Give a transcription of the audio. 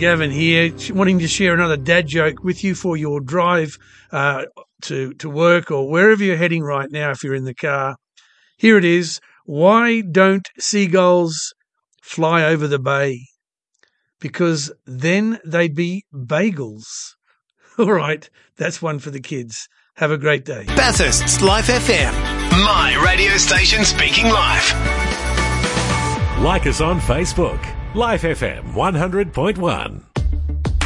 Gavin here, wanting to share another dad joke with you for your drive to work or wherever you're heading right now if you're in the car. Here it is. Why don't seagulls fly over the bay? Because then they'd be bagels. All right, that's one for the kids. Have a great day. Bathurst's Life FM. My radio station speaking live. Like us on Facebook. Life FM 100.1.